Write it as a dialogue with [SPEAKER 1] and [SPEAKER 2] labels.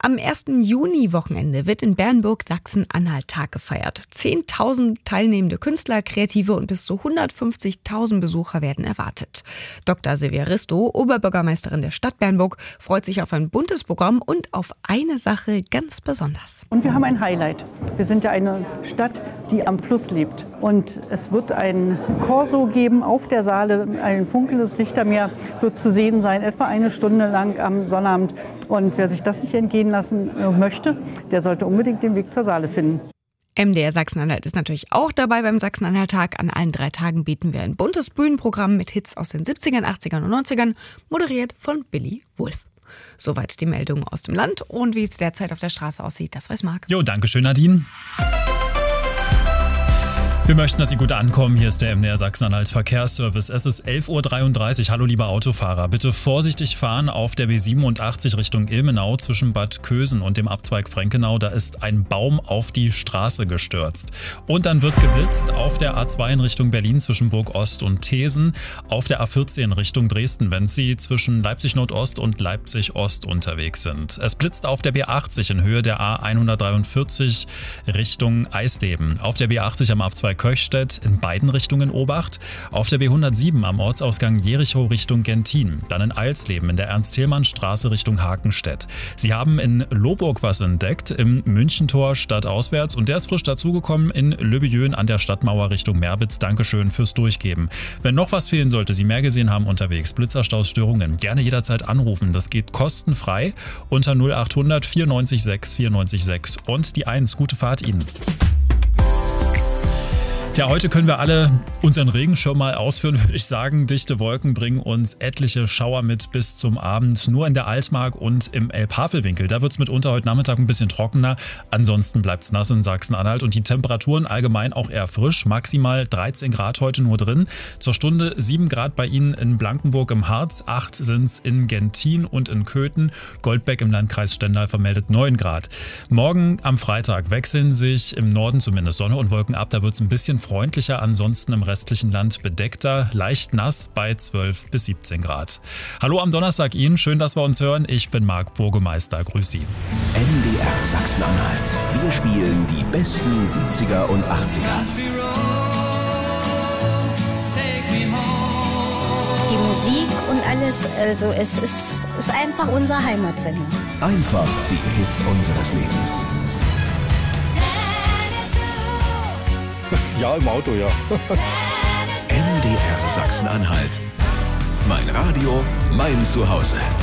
[SPEAKER 1] Am 1. Juni-Wochenende wird in Bernburg Sachsen-Anhalt-Tag gefeiert. 10.000 teilnehmende Künstler, Kreative und bis zu 150.000 Besucher werden erwartet. Dr. Silvia Risto, Oberbürgermeisterin der Stadt Bernburg, freut sich auf ein buntes Programm und auf eine Sache ganz besonders.
[SPEAKER 2] Und wir haben ein Highlight. Wir sind ja eine Stadt, die am Fluss lebt. Und es wird ein Corso geben auf der Saale. Ein funkelndes Lichtermeer wird zu sehen sein, etwa eine Stunde lang am Sonnabend. Und wer sich das nicht entgehen lassen möchte, der sollte unbedingt den Weg zur Saale finden.
[SPEAKER 1] MDR Sachsen-Anhalt ist natürlich auch dabei beim Sachsen-Anhalt-Tag. An allen 3 Tagen bieten wir ein buntes Bühnenprogramm mit Hits aus den 70ern, 80ern und 90ern, moderiert von Billy Wulff. Soweit die Meldung aus dem Land. Und wie es derzeit auf der Straße aussieht, das weiß Marc.
[SPEAKER 3] Jo, danke schön, Nadine. Wir möchten, dass Sie gut ankommen. Hier ist der MDR Sachsen-Anhalt Verkehrsservice. Es ist 11.33 Uhr. Hallo, liebe Autofahrer. Bitte vorsichtig fahren auf der B87 Richtung Ilmenau zwischen Bad Kösen und dem Abzweig Frenkenau. Da ist ein Baum auf die Straße gestürzt. Und dann wird geblitzt auf der A2 in Richtung Berlin zwischen Burg Ost und Thesen. Auf der A14 in Richtung Dresden, wenn Sie zwischen Leipzig Nordost und Leipzig Ost unterwegs sind. Es blitzt auf der B80 in Höhe der A143 Richtung Eisleben. Auf der B80 am Abzweig Köchstedt in beiden Richtungen Obacht. Auf der B107 am Ortsausgang Jerichow Richtung Gentin. Dann in Eilsleben in der Ernst-Thälmann-Straße Richtung Hakenstedt. Sie haben in Lohburg was entdeckt, im Münchentor stadtauswärts. Und der ist frisch dazugekommen in Löbejön an der Stadtmauer Richtung Merbitz. Dankeschön fürs Durchgeben. Wenn noch was fehlen sollte, Sie mehr gesehen haben unterwegs, Blitzerstaus, Störungen, gerne jederzeit anrufen. Das geht kostenfrei unter 0800 94 6 94 6 und die 1. Gute Fahrt Ihnen. Tja, heute können wir alle unseren Regenschirm mal ausführen, würde ich sagen. Dichte Wolken bringen uns etliche Schauer mit bis zum Abend. Nur in der Altmark und im Elbhavelwinkel. Da wird es mitunter heute Nachmittag ein bisschen trockener. Ansonsten bleibt es nass in Sachsen-Anhalt und die Temperaturen allgemein auch eher frisch. Maximal 13 Grad heute nur drin. Zur Stunde 7 Grad bei Ihnen in Blankenburg im Harz. 8 sind es in Gentin und in Köthen. Goldbeck im Landkreis Stendal vermeldet 9 Grad. Morgen am Freitag wechseln sich im Norden zumindest Sonne und Wolken ab. Da wird es ein bisschen freundlicher, ansonsten im restlichen Land bedeckter, leicht nass bei 12 bis 17 Grad. Hallo am Donnerstag Ihnen, schön, dass wir uns hören. Ich bin Marc Burgemeister, grüß Sie.
[SPEAKER 4] MDR Sachsen-Anhalt. Wir spielen die besten 70er und 80er.
[SPEAKER 5] Die Musik und alles, also es ist einfach unser Heimatsender.
[SPEAKER 4] Einfach die Hits unseres Lebens.
[SPEAKER 6] Ja, im Auto, ja.
[SPEAKER 4] MDR Sachsen-Anhalt. Mein Radio, mein Zuhause.